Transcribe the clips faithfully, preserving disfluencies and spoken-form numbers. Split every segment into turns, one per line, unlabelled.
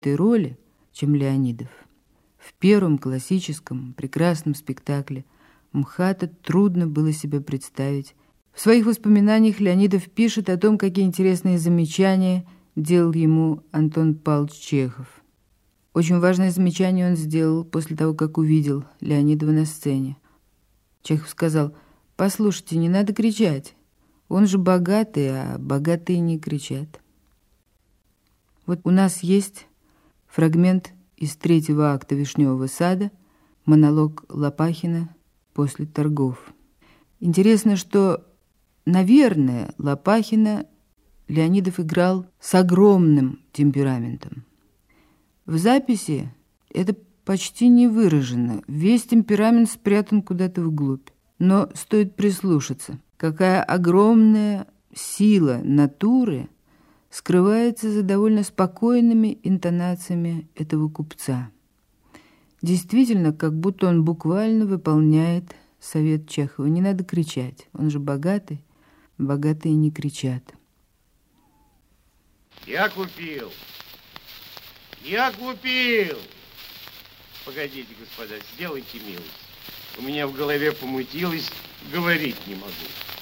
этой роли, чем Леонидов. В первом классическом, прекрасном спектакле МХАТа трудно было себе представить. В своих воспоминаниях Леонидов пишет о том, какие интересные замечания делал ему Антон Павлович Чехов. Очень важное замечание он сделал после того, как увидел Леонидова на сцене. Чехов сказал: «Послушайте, не надо кричать. Он же богатый, а богатые не кричат». Вот у нас есть фрагмент из третьего акта «Вишневого сада», монолог Лопахина после торгов. Интересно, что, наверное, Лопахина Леонидов играл с огромным темпераментом. В записи это почти не выражено, весь темперамент спрятан куда-то вглубь. Но стоит прислушаться, какая огромная сила натуры скрывается за довольно спокойными интонациями этого купца. Действительно, как будто он буквально выполняет совет Чехова. Не надо кричать, он же богатый, богатые не кричат.
Я купил, я купил. Погодите, господа, сделайте милость. У меня в голове помутилось, говорить не могу.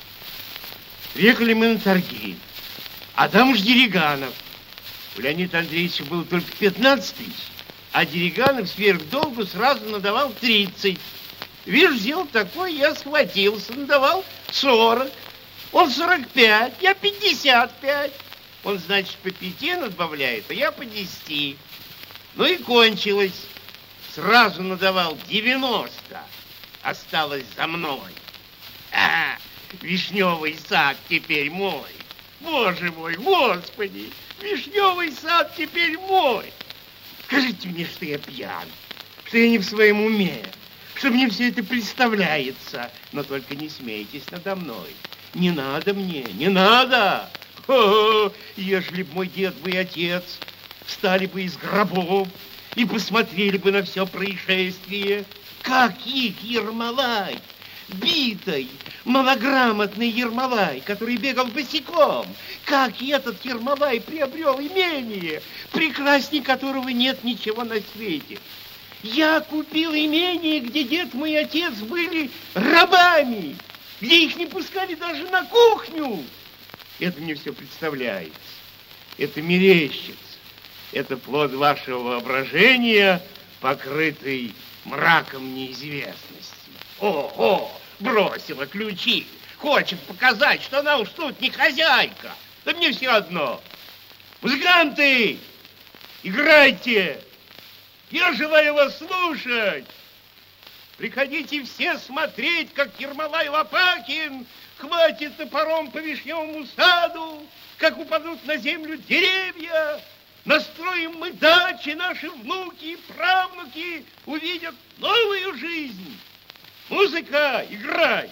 Приехали мы на торги, а там уж Дериганов. У Леонида Андреевича было только пятнадцать тысяч, а Дериганов сверх долгу сразу надавал тридцать. Видишь, дело такое, я схватился, надавал сорок. Он сорок пять, я пятьдесят пять. Он, значит, по пяти надбавляет, а я по десяти. Ну и кончилось. Сразу надавал девяносто. Осталось за мной. А, вишневый сад теперь мой. Боже мой, Господи, вишневый сад теперь мой. Скажите мне, что я пьян, что я не в своем уме, что мне все это представляется. Но только не смейтесь надо мной. Не надо мне, не надо. О, ежели б мой дед и отец встали бы из гробов и посмотрели бы на все происшествие, как их Ермолай, битый, малограмотный Ермолай, который бегал босиком, как этот Ермолай приобрел имение, прекрасней которого нет ничего на свете. Я купил имение, где дед мой и отец были рабами, где их не пускали даже на кухню. Это мне все представляется, это мерещится, это плод вашего воображения, покрытый мраком неизвестности. О, о, бросила ключи, хочет показать, что она уж тут не хозяйка. Да мне все одно. Музыканты, играйте, я желаю вас слушать. Приходите все смотреть, как Ермолай Лопахин хватит топором по вишневому саду, как упадут на землю деревья. Настроим мы дачи, наши внуки и правнуки увидят новую жизнь. Музыка, играй!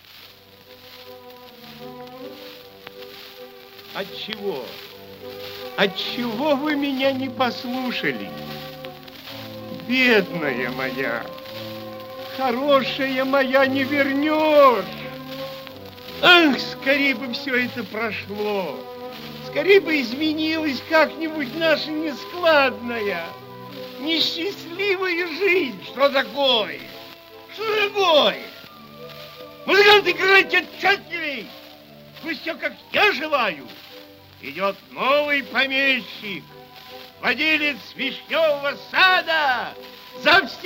Отчего? Отчего вы меня не послушали? Бедная моя, хорошая моя, не вернешь. Ах, скорее бы все это прошло. Скорее бы изменилась как-нибудь наша нескладная, несчастливая жизнь. Что такое? Что такое? Музыканты, играйте отчетливей. Пусть все, как я желаю. Идет новый помещик, владелец вишневого сада. За все